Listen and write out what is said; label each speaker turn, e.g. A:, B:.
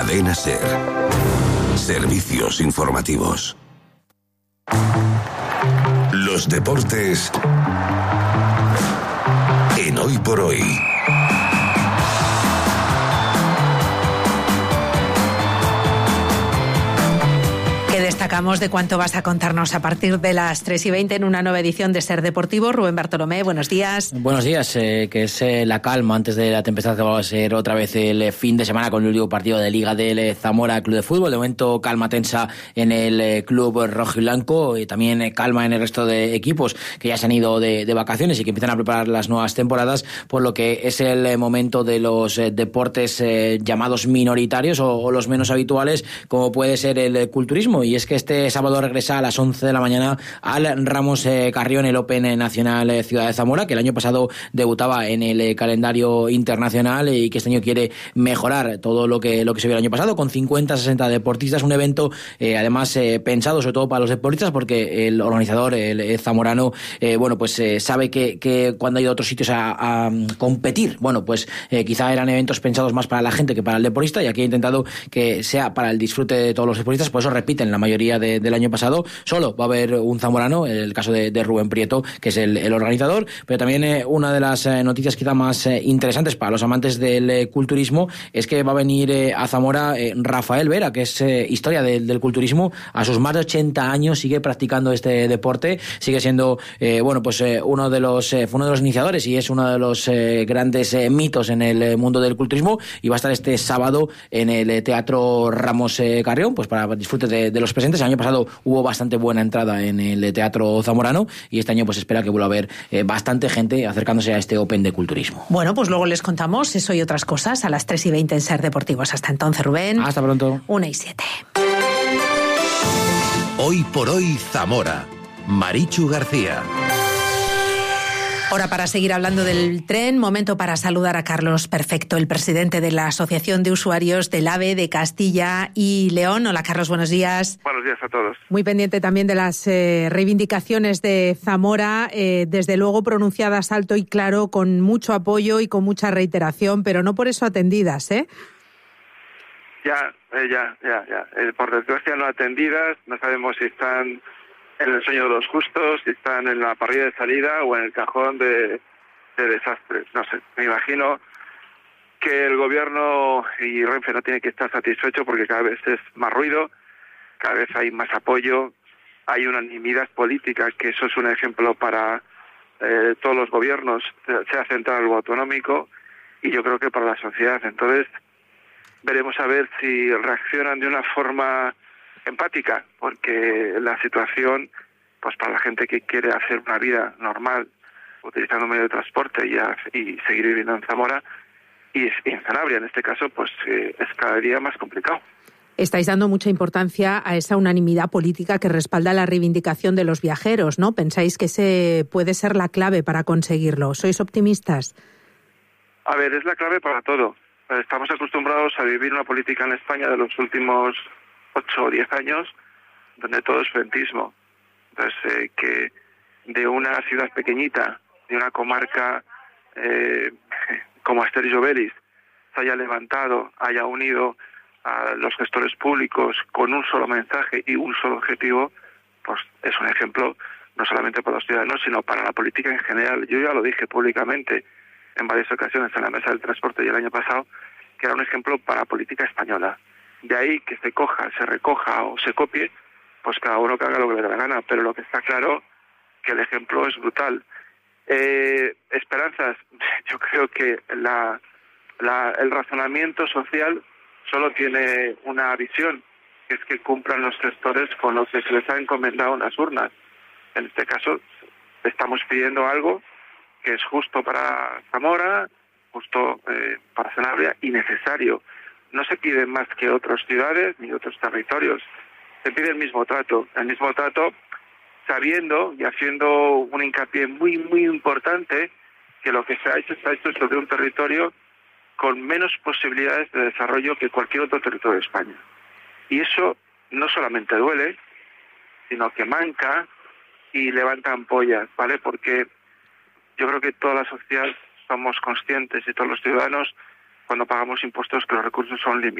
A: Cadena SER. Servicios informativos. Los deportes en Hoy por Hoy.
B: Destacamos de cuánto vas a contarnos a partir de las 3:20 en una nueva edición de Ser Deportivo. Rubén Bartolomé, buenos días.
C: Buenos días, que es la calma antes de la tempestad que va a ser otra vez el fin de semana con el último partido de Liga del Zamora Club de Fútbol. De momento calma tensa en el club rojo y blanco y también calma en el resto de equipos que ya se han ido de vacaciones y que empiezan a preparar las nuevas temporadas, por lo que es el momento de los deportes llamados minoritarios o los menos habituales, como puede ser el culturismo. Y es que este sábado regresa a las 11 de la mañana al Ramos Carrión, el Open Nacional Ciudad de Zamora, que el año pasado debutaba en el calendario internacional y que este año quiere mejorar todo lo que se vio el año pasado, con 50-60 deportistas, un evento además pensado sobre todo para los deportistas, porque el organizador, el zamorano, sabe que cuando ha ido a otros sitios a competir, quizá eran eventos pensados más para la gente que para el deportista, y aquí ha intentado que sea para el disfrute de todos los deportistas. Por eso repiten la mayoría del año pasado. Solo va a haber un zamorano, el caso de Rubén Prieto, que es el organizador, pero también una de las noticias quizá más interesantes para los amantes del culturismo es que va a venir a Zamora Rafael Vera, que es historia del culturismo. A sus más de 80 años sigue practicando este deporte, sigue siendo uno de los iniciadores y es uno de los grandes mitos en el mundo del culturismo, y va a estar este sábado en el Teatro Ramos Carrión, pues para disfrute de los presentes. El año pasado hubo bastante buena entrada en el Teatro Zamorano y este año pues espera que vuelva a haber bastante gente acercándose a este Open de culturismo.
B: Bueno, pues luego les contamos eso y otras cosas a las 3:20 en Ser Deportivos. Hasta entonces, Rubén.
C: Hasta pronto.
B: 1:07.
A: Hoy por Hoy Zamora. Marichu García.
B: Hora para seguir hablando del tren. Momento para saludar a Carlos Perfecto, el presidente de la Asociación de Usuarios del AVE de Castilla y León. Hola, Carlos, buenos días.
D: Buenos días a todos.
B: Muy pendiente también de las reivindicaciones de Zamora, desde luego pronunciadas alto y claro, con mucho apoyo y con mucha reiteración, pero no por eso atendidas, ¿eh?
D: Ya. Por desgracia no atendidas, no sabemos si están en el sueño de los justos, si están en la parrilla de salida o en el cajón de desastres. No sé, me imagino que el gobierno y Renfe no tiene que estar satisfecho porque cada vez es más ruido, cada vez hay más apoyo, hay unanimidad política, que eso es un ejemplo para todos los gobiernos, sea central o autonómico, y yo creo que para la sociedad. Entonces, veremos a ver si reaccionan de una forma empática, porque la situación, pues para la gente que quiere hacer una vida normal utilizando un medio de transporte y seguir viviendo en Zamora y en Sanabria en este caso, pues es cada día más complicado.
B: Estáis dando mucha importancia a esa unanimidad política que respalda la reivindicación de los viajeros, ¿no? ¿Pensáis que ese puede ser la clave para conseguirlo? ¿Sois optimistas?
D: A ver, es la clave para todo. Estamos acostumbrados a vivir una política en España de los últimos 8 o 10 años, donde todo es frentismo. Entonces, que de una ciudad pequeñita, de una comarca como Asterix Obelix, se haya levantado, haya unido a los gestores públicos con un solo mensaje y un solo objetivo, pues es un ejemplo no solamente para los ciudadanos, sino para la política en general. Yo ya lo dije públicamente en varias ocasiones en la mesa del transporte y el año pasado, que era un ejemplo para la política española. De ahí que se coja, se recoja o se copie, pues cada uno que haga lo que le dé la gana, pero lo que está claro que el ejemplo es brutal. Esperanzas, yo creo que el razonamiento social solo tiene una visión, que es que cumplan los gestores con lo que se les ha encomendado en las urnas. En este caso, estamos pidiendo algo que es justo para Zamora, justo para Sanabria y necesario. No se pide más que otras ciudades ni otros territorios. Se pide el mismo trato sabiendo y haciendo un hincapié muy, muy importante que lo que se ha hecho sobre un territorio con menos posibilidades de desarrollo que cualquier otro territorio de España. Y eso no solamente duele, sino que manca y levanta ampollas, ¿vale? Porque yo creo que toda la sociedad somos conscientes y todos los ciudadanos, cuando pagamos impuestos, que los recursos son limitados.